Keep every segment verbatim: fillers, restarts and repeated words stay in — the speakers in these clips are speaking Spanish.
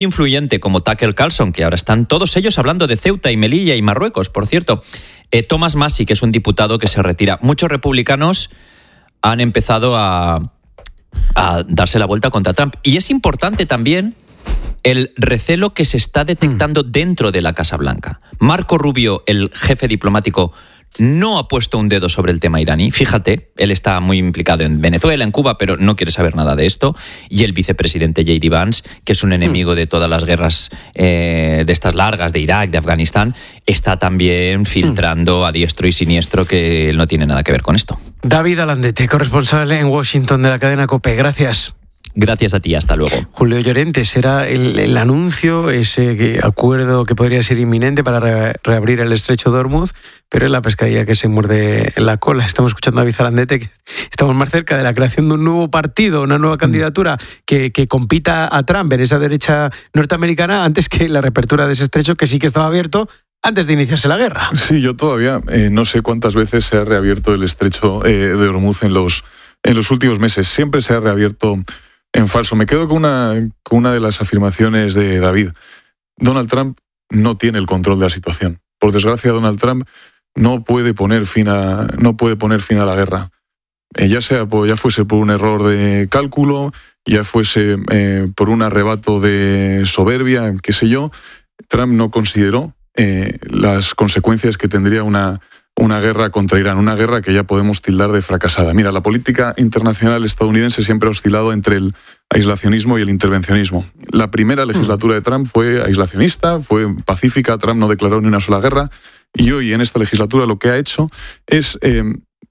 influyente como Tucker Carlson, que ahora están todos ellos hablando de Ceuta y Melilla y Marruecos, por cierto. Eh, Thomas Massie, que es un diputado que se retira. Muchos republicanos han empezado a, a darse la vuelta contra Trump. Y es importante también el recelo que se está detectando mm. dentro de la Casa Blanca. Marco Rubio, el jefe diplomático, no ha puesto un dedo sobre el tema iraní. Fíjate, él está muy implicado en Venezuela, en Cuba, pero no quiere saber nada de esto. Y el vicepresidente J D Vance, que es un enemigo de todas las guerras eh, de estas largas, de Irak, de Afganistán, está también filtrando a diestro y siniestro que él no tiene nada que ver con esto. David Alandete, corresponsal en Washington de la cadena COPE. Gracias. Gracias a ti, hasta luego. Julio Llorente, será el, el anuncio, ese que, acuerdo que podría ser inminente para re, reabrir el estrecho de Hormuz, pero es la pescadilla que se muerde en la cola. Estamos escuchando a David Alandete, que estamos más cerca de la creación de un nuevo partido, una nueva candidatura que, que compita a Trump en esa derecha norteamericana antes que la reapertura de ese estrecho que sí que estaba abierto antes de iniciarse la guerra. Sí, yo todavía eh, no sé cuántas veces se ha reabierto el estrecho eh, de Hormuz en los, en los últimos meses. Siempre se ha reabierto en falso. Me quedo con una, con una de las afirmaciones de David. Donald Trump no tiene el control de la situación. Por desgracia, Donald Trump no puede poner fin a, no puede poner fin a la guerra. Eh, ya sea por, ya fuese por un error de cálculo, ya fuese eh, por un arrebato de soberbia, qué sé yo, Trump no consideró eh, las consecuencias que tendría una una guerra contra Irán, una guerra que ya podemos tildar de fracasada. Mira, la política internacional estadounidense siempre ha oscilado entre el aislacionismo y el intervencionismo. La primera legislatura de Trump fue aislacionista, fue pacífica, Trump no declaró ni una sola guerra, y hoy en esta legislatura lo que ha hecho es eh,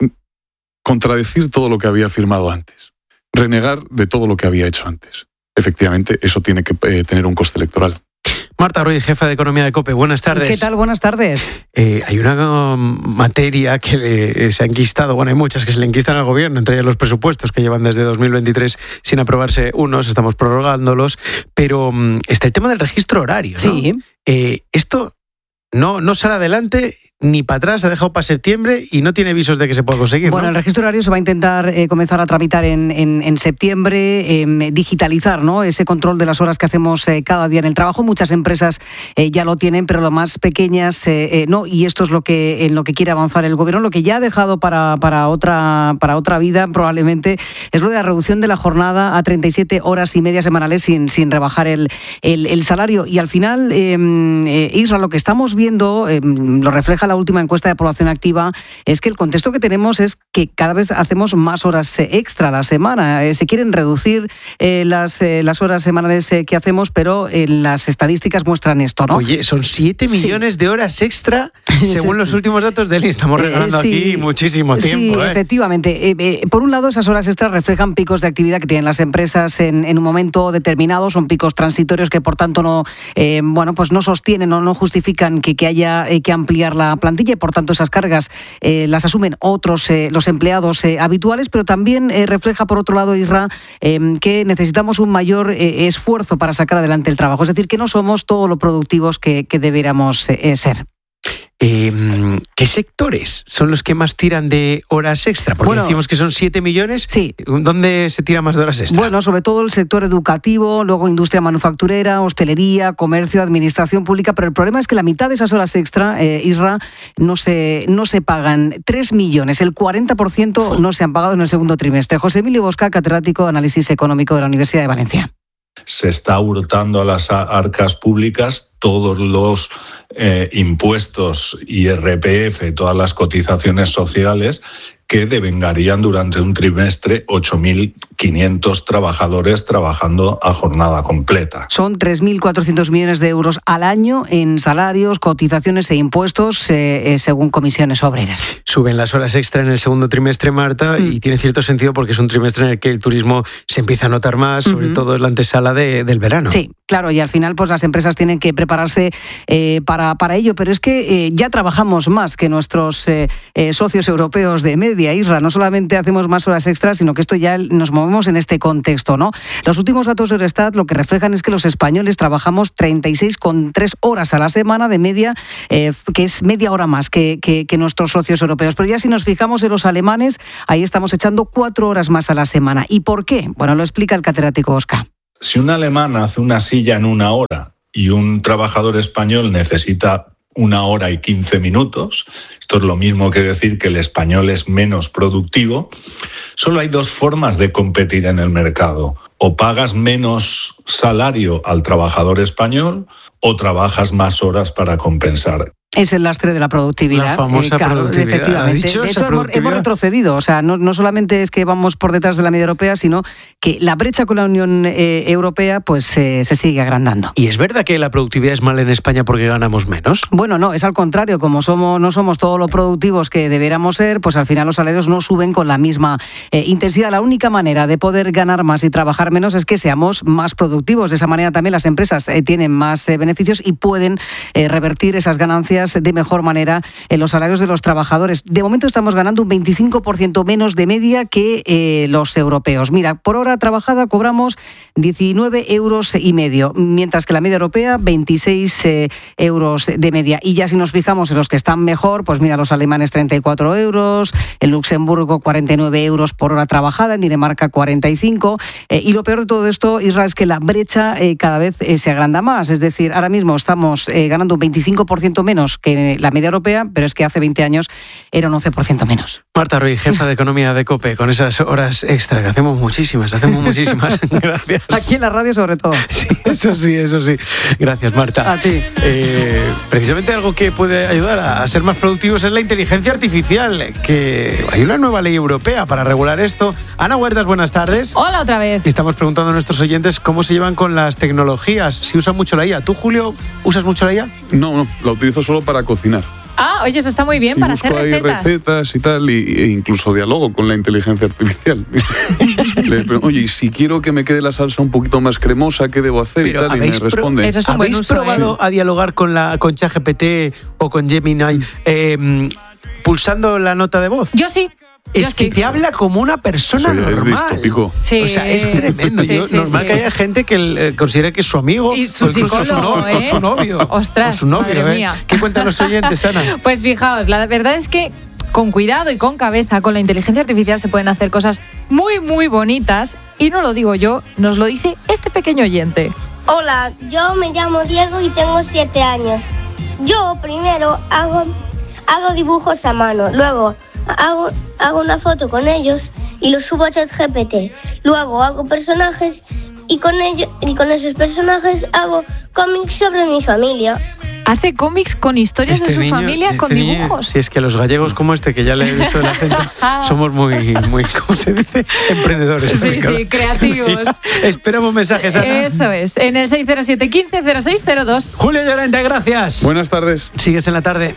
contradecir todo lo que había firmado antes, renegar de todo lo que había hecho antes. Efectivamente, eso tiene que eh, tener un coste electoral. Marta Ruiz, jefa de Economía de COPE, buenas tardes. ¿Qué tal? Buenas tardes. Eh, hay una um, materia que le, se ha enquistado, bueno, hay muchas que se le enquistan al gobierno, entre ellas los presupuestos que llevan desde dos mil veintitrés sin aprobarse unos, estamos prorrogándolos, pero um, está el tema del registro horario, ¿no? Sí. Eh, esto no, no sale adelante ni para atrás, se ha dejado para septiembre y no tiene visos de que se pueda conseguir, Bueno, ¿no? El registro horario se va a intentar eh, comenzar a tramitar en, en, en septiembre, eh, digitalizar, ¿no?, ese control de las horas que hacemos eh, cada día en el trabajo. Muchas empresas eh, ya lo tienen, pero las más pequeñas eh, eh, no, y esto es lo que en lo que quiere avanzar el gobierno. Lo que ya ha dejado para, para, otra, para otra vida probablemente es lo de la reducción de la jornada a treinta y siete horas y media semanales sin, sin rebajar el, el, el salario. Y al final, eh, eh, Isra, lo que estamos viendo, eh, lo refleja la última encuesta de población activa, es que el contexto que tenemos es que cada vez hacemos más horas extra a la semana. Eh, se quieren reducir eh, las, eh, las horas semanales eh, que hacemos, pero eh, las estadísticas muestran esto, ¿no? Oye, son siete millones sí. de horas extra, según los últimos datos del I N S. Estamos regalando eh, sí, aquí muchísimo tiempo. Sí, ¿eh? efectivamente. Eh, eh, por un lado, esas horas extras reflejan picos de actividad que tienen las empresas en, en un momento determinado. Son picos transitorios que, por tanto, no, eh, bueno, pues no sostienen o no justifican que, que haya eh, que ampliar la plantilla. Por tanto, esas cargas eh, las asumen otros, eh, los empleados eh, habituales, pero también eh, refleja, por otro lado, Isra, eh, que necesitamos un mayor eh, esfuerzo para sacar adelante el trabajo. Es decir, que no somos todo lo productivos que, que deberíamos eh, ser. Eh, ¿Qué sectores son los que más tiran de horas extra? Porque bueno, decimos que son siete millones. Sí. ¿Dónde se tira más de horas extra? Bueno, sobre todo el sector educativo, luego industria manufacturera, hostelería, comercio, administración pública. Pero el problema es que la mitad de esas horas extra, eh, Isra, no se, no se pagan. Tres millones, el cuarenta por ciento no se han pagado en el segundo trimestre. José Emilio Bosca, catedrático de Análisis Económico de la Universidad de Valencia. Se está hurtando a las arcas públicas todos los eh, impuestos, I R P F, todas las cotizaciones sociales que devengarían durante un trimestre ocho mil quinientos trabajadores trabajando a jornada completa. Son tres mil cuatrocientos millones de euros al año en salarios, cotizaciones e impuestos, eh, eh, según comisiones obreras. Suben las horas extra en el segundo trimestre, Marta, mm. y tiene cierto sentido porque es un trimestre en el que el turismo se empieza a notar más, sobre uh-huh. todo es la antesala de, del verano. Sí, claro, y al final pues las empresas tienen que prepararse eh, para, para ello, pero es que eh, ya trabajamos más que nuestros eh, eh, socios europeos de media. Isra, no solamente hacemos más horas extras, sino que esto ya nos movemos en este contexto, ¿no? Los últimos datos de Eurostat lo que reflejan es que los españoles trabajamos treinta y seis coma tres horas a la semana de media, eh, que es media hora más que, que, que nuestros socios europeos. Pero ya si nos fijamos en los alemanes, ahí estamos echando cuatro horas más a la semana. ¿Y por qué? Bueno, lo explica el catedrático Oscar. Si un alemán hace una silla en una hora y un trabajador español necesita una hora y quince minutos, esto es lo mismo que decir que el español es menos productivo, solo hay dos formas de competir en el mercado. O pagas menos salario al trabajador español o trabajas más horas para compensar. Es el lastre de la productividad. La famosa eh, claro, productividad. Efectivamente. ¿Ha dicho de esa hecho, hemos, hemos retrocedido. O sea, no, no solamente es que vamos por detrás de la media europea, sino que la brecha con la Unión eh, Europea pues eh, se sigue agrandando. ¿Y es verdad que la productividad es mala en España porque ganamos menos? Bueno, no, es al contrario. Como somos, no somos todos los productivos que deberíamos ser, pues al final los salarios no suben con la misma eh, intensidad. La única manera de poder ganar más y trabajar menos es que seamos más productivos. De esa manera también las empresas eh, tienen más eh, beneficios y pueden eh, revertir esas ganancias de mejor manera en los salarios de los trabajadores. De momento estamos ganando un veinticinco por ciento menos de media que eh, los europeos. Mira, por hora trabajada cobramos diecinueve euros y medio, mientras que la media europea veintiséis eh, euros de media. Y ya si nos fijamos en los que están mejor, pues mira, los alemanes treinta y cuatro euros, en Luxemburgo cuarenta y nueve euros por hora trabajada, en Dinamarca cuarenta y cinco. Eh, y lo peor de todo esto, Israel, es que la brecha eh, cada vez eh, se agranda más. Es decir, ahora mismo estamos eh, ganando un veinticinco por ciento menos que la media europea, pero es que hace veinte años era un once por ciento menos. Marta Ruiz, jefa de Economía de COPE, con esas horas extra, que hacemos muchísimas, hacemos muchísimas. Gracias. Aquí en la radio sobre todo. Sí, eso sí, eso sí. Gracias, Marta. A ti. Eh, precisamente algo que puede ayudar a ser más productivos es la inteligencia artificial, que hay una nueva ley europea para regular esto. Ana Huertas, buenas tardes. Hola otra vez. Estamos preguntando a nuestros oyentes cómo se llevan con las tecnologías, si usan mucho la I A. ¿Tú, Julio, usas mucho la I A? No, no, la utilizo solo para cocinar. Ah, oye, eso está muy bien Sí, para busco hacer ahí recetas. recetas y tal, y, e incluso dialogo con la inteligencia artificial. Le pregunto, oye, y si quiero que me quede la salsa un poquito más cremosa, ¿qué debo hacer? Pero y tal, y me ¿habéis pro- responde. Eso es un buen ¿Habéis uso, probado ¿eh? a dialogar con la con ChatGPT o con Gemini eh, pulsando la nota de voz? Yo sí. Es yo que sí. te habla como una persona Sí, es normal. distópico. Sí. O sea, es tremendo. Sí, Yo, sí, normal sí. que haya gente que eh, considere que es su amigo Y su o incluso psicólogo, su novio, ¿eh? o su novio. Ostras, o su novio, madre ¿eh? mía. ¿Qué cuentan los oyentes, Ana? Pues fijaos, la verdad es que con cuidado y con cabeza, con la inteligencia artificial se pueden hacer cosas muy, muy bonitas. Y no lo digo yo, nos lo dice este pequeño oyente. Hola, yo me llamo Diego y tengo siete años. Yo primero hago, hago dibujos a mano, luego hago, hago una foto con ellos y los subo a ChatGPT. Luego hago personajes y con, ellos, y con esos personajes hago cómics sobre mi familia. Hace cómics con historias de su niño- familia este con niño- dibujos. Si es que los gallegos como este, que ya le he visto el acento, somos muy, muy, ¿cómo se dice? Emprendedores. Sí, también, sí, creativos. Esperamos mensajes, Ana. Eso es, en el seis cero siete, uno cinco cero seis cero dos. Julio Llorente, gracias. Buenas tardes. Sigues en la tarde.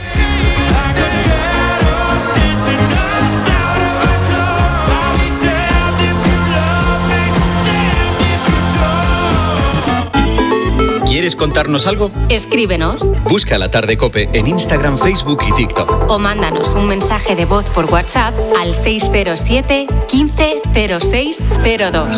¿Quieres contarnos algo? Escríbenos Busca La Tarde COPE en Instagram, Facebook y TikTok. o mándanos un mensaje de voz por WhatsApp al seis cero siete, quince cero seis cero dos.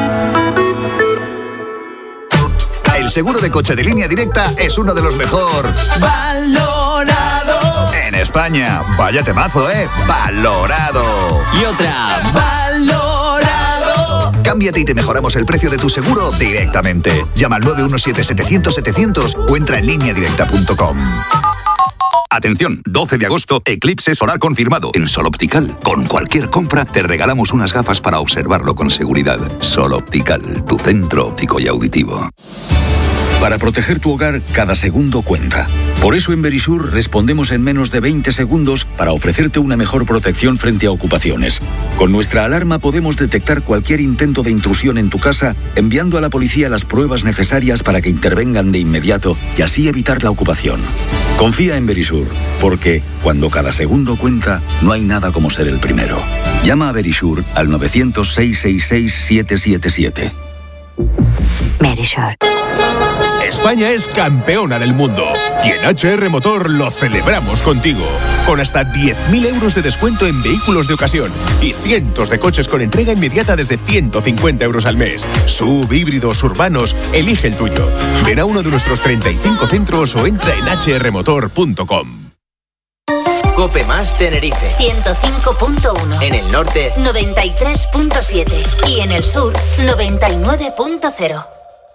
El seguro de coche de Línea Directa es uno de los mejor valorado en España. Vaya temazo, ¿eh? Valorado. Y otra. Valorado. Cámbiate y te mejoramos el precio de tu seguro directamente. Llama al nueve uno siete, setecientos, setecientos o entra en línea directa punto com. Atención, doce de agosto, eclipse solar confirmado en Sol Optical. Con cualquier compra te regalamos unas gafas para observarlo con seguridad. Sol Optical, tu centro óptico y auditivo. Para proteger tu hogar, cada segundo cuenta. Por eso en Verisur respondemos en menos de veinte segundos para ofrecerte una mejor protección frente a ocupaciones. Con nuestra alarma podemos detectar cualquier intento de intrusión en tu casa, enviando a la policía las pruebas necesarias para que intervengan de inmediato y así evitar la ocupación. Confía en Verisur, porque cuando cada segundo cuenta, no hay nada como ser el primero. Llama a Verisur al novecientos, seiscientos sesenta y seis, setecientos setenta y siete. Verisur. España es campeona del mundo y en H R Motor lo celebramos contigo. Con hasta diez mil euros de descuento en vehículos de ocasión y cientos de coches con entrega inmediata desde ciento cincuenta euros al mes. Sub, híbridos, urbanos, elige el tuyo. Ven a uno de nuestros treinta y cinco centros o entra en h r motor punto com. Cope Más Tenerife. ciento cinco punto uno. En el norte, noventa y tres punto siete. Y en el sur, noventa y nueve punto cero.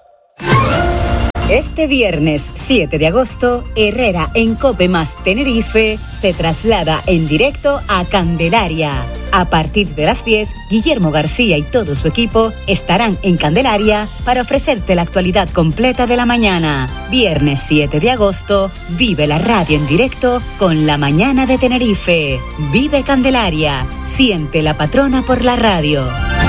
Este viernes siete de agosto, Herrera en Cope Más Tenerife se traslada en directo a Candelaria. A partir de las diez, Guillermo García y todo su equipo estarán en Candelaria para ofrecerte la actualidad completa de la mañana. Viernes siete de agosto, vive la radio en directo con La Mañana de Tenerife. Vive Candelaria, siente la patrona por la radio.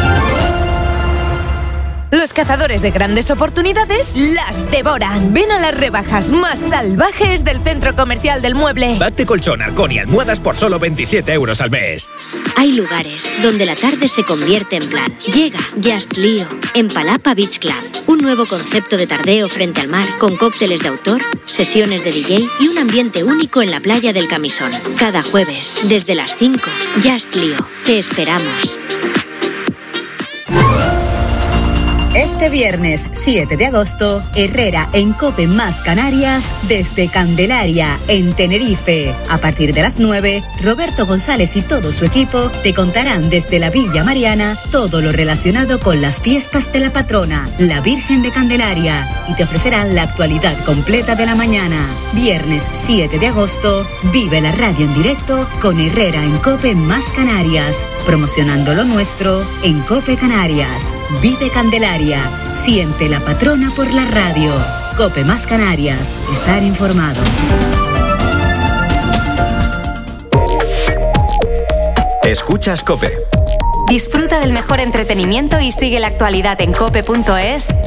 Los cazadores de grandes oportunidades las devoran. Ven a las rebajas más salvajes del Centro Comercial del Mueble. Pack de colchón, arcón y almohadas por solo veintisiete euros al mes. Hay lugares donde la tarde se convierte en plan. Llega Just Lío en Palapa Beach Club. Un nuevo concepto de tardeo frente al mar con cócteles de autor, sesiones de D J y un ambiente único en la playa del Camisón. Cada jueves, desde las cinco, Just Lío. Te esperamos. Este viernes siete de agosto, Herrera en Cope Más Canarias desde Candelaria, en Tenerife. A partir de las nueve, Roberto González y todo su equipo te contarán desde la Villa Mariana todo lo relacionado con las fiestas de la patrona, la Virgen de Candelaria, y te ofrecerán la actualidad completa de la mañana. Viernes siete de agosto, vive la radio en directo con Herrera en Cope Más Canarias, promocionando lo nuestro en Cope Canarias. Vive Candelaria. Siente la patrona por la radio. Cope Más Canarias. Estar informado. Escuchas Cope. Disfruta del mejor entretenimiento y sigue la actualidad en cope punto es,